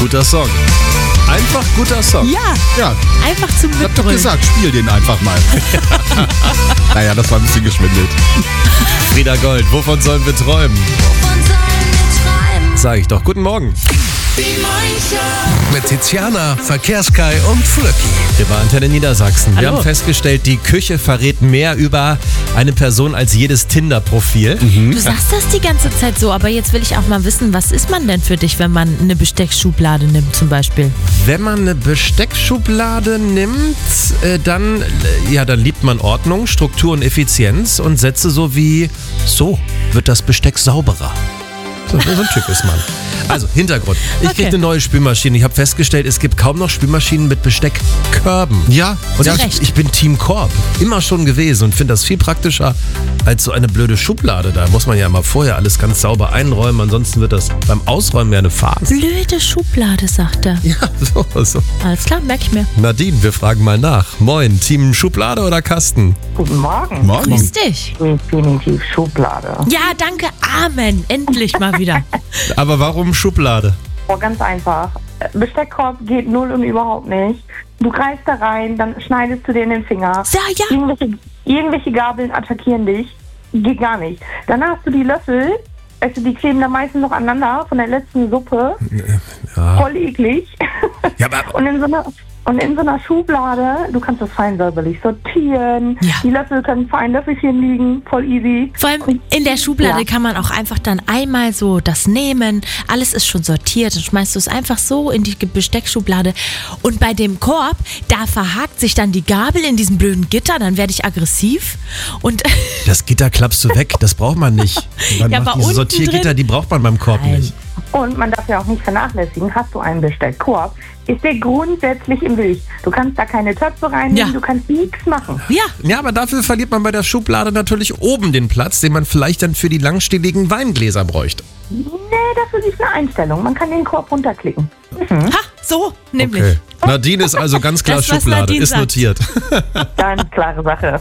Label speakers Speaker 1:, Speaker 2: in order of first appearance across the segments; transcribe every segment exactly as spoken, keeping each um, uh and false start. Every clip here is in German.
Speaker 1: Guter Song. Einfach guter Song.
Speaker 2: Ja,
Speaker 3: Ja,
Speaker 2: einfach zum
Speaker 3: ich hab doch
Speaker 2: Mitbrüllen.
Speaker 3: gesagt, spiel den einfach mal. Naja, das war ein bisschen geschwindelt.
Speaker 1: Frieda Gold, wovon sollen wir träumen? Sag ich doch. Guten Morgen.
Speaker 4: Mit Tiziana, Verkehrskai und Flöcki.
Speaker 1: Hier war Antenne Niedersachsen. Wir
Speaker 2: Hallo.
Speaker 1: haben festgestellt, die Küche verrät mehr über eine Person als jedes Tinder-Profil.
Speaker 2: Du sagst das die ganze Zeit so, aber jetzt will ich auch mal wissen, was ist man denn für dich, wenn man eine Besteckschublade nimmt zum Beispiel?
Speaker 1: Wenn man eine Besteckschublade nimmt, äh, dann, äh, ja, dann liebt man Ordnung, Struktur und Effizienz und Sätze so wie, so wird das Besteck sauberer. So, so ein Typ ist man. Also, Hintergrund. Ich
Speaker 2: Okay.
Speaker 1: kriege eine neue Spülmaschine. Ich habe festgestellt, es gibt kaum noch Spülmaschinen mit Besteckkörben.
Speaker 3: Ja,
Speaker 1: Und
Speaker 2: Zu
Speaker 1: ich,
Speaker 2: Recht.
Speaker 1: ich bin Team Korb. Immer schon gewesen und finde das viel praktischer als so eine blöde Schublade. Da muss man ja mal vorher alles ganz sauber einräumen. Ansonsten wird das beim Ausräumen ja eine Farce.
Speaker 2: Blöde Schublade, sagt er.
Speaker 1: Ja, so, so.
Speaker 2: Alles klar, merke ich mir.
Speaker 1: Nadine, wir fragen mal nach. Moin, Team Schublade oder Kasten?
Speaker 5: Guten Morgen.
Speaker 3: morgen.
Speaker 2: Grüß dich.
Speaker 5: Definitiv Schublade.
Speaker 2: Ja, danke, Amen. Endlich mal wieder.
Speaker 1: Aber warum Schublade?
Speaker 5: Oh, ganz einfach. Besteckkorb geht null und überhaupt nicht. Du greifst da rein, dann schneidest du dir in den Finger.
Speaker 2: Ja, ja.
Speaker 5: Irgendwelche, irgendwelche Gabeln attackieren dich. Geht gar nicht. Dann hast du die Löffel, also die kleben da meistens noch aneinander von der letzten Suppe.
Speaker 1: Ja.
Speaker 5: Voll eklig.
Speaker 1: Ja, aber-
Speaker 5: und in so einer Und in so einer Schublade, du kannst das fein säuberlich sortieren.
Speaker 2: Ja.
Speaker 5: Die Löffel können fein Löffelchen liegen, voll easy.
Speaker 2: Vor allem in der Schublade
Speaker 5: Ja.
Speaker 2: kann man auch einfach dann einmal so das nehmen. Alles ist schon sortiert. Dann schmeißt du es einfach so in die Besteckschublade. Und bei dem Korb, da verhakt sich dann die Gabel in diesem blöden Gitter. Dann werde ich aggressiv. Und
Speaker 1: Das Gitter klappst du weg, das braucht man nicht. Man
Speaker 2: Ja,
Speaker 1: macht
Speaker 2: aber
Speaker 1: diese
Speaker 2: unten
Speaker 1: Sortiergitter,
Speaker 2: drin-
Speaker 1: die braucht man beim Korb
Speaker 2: Nein.
Speaker 1: nicht.
Speaker 5: Und man darf ja auch nicht vernachlässigen, hast du einen Besteckkorb, ist der grundsätzlich im Weg. Du kannst da keine Töpfe reinnehmen,
Speaker 2: Ja.
Speaker 5: du kannst nichts machen.
Speaker 2: ja,
Speaker 1: Ja, aber dafür verliert man bei der Schublade natürlich oben den Platz, den man vielleicht dann für die langstieligen Weingläser bräuchte.
Speaker 5: Nee, dafür ist eine Einstellung. Man kann den Korb runterklicken.
Speaker 2: ha, so, nämlich.
Speaker 1: Okay. Nadine ist also ganz klar
Speaker 2: Das, was
Speaker 1: Schublade,
Speaker 2: Nadine
Speaker 1: ist
Speaker 2: sagt.
Speaker 1: notiert.
Speaker 5: Ganz klare Sache.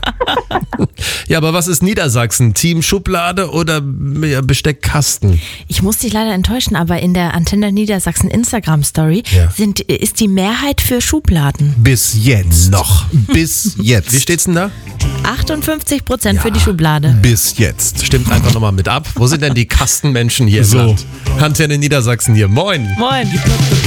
Speaker 1: Ja, aber was ist Niedersachsen? Team Schublade oder ja, Besteckkasten?
Speaker 2: Ich muss dich leider enttäuschen, aber in der Antenne Niedersachsen Instagram-Story
Speaker 1: Ja.
Speaker 2: sind, ist die Mehrheit für Schubladen.
Speaker 3: Bis jetzt. Noch. Bis jetzt.
Speaker 1: Wie steht's denn da?
Speaker 2: achtundfünfzig Prozent für die Schublade.
Speaker 3: Bis jetzt.
Speaker 1: Stimmt einfach nochmal mit ab. Wo sind denn die Kastenmenschen hier im
Speaker 3: So.
Speaker 1: Land? Antenne Niedersachsen hier. Moin.
Speaker 2: Moin.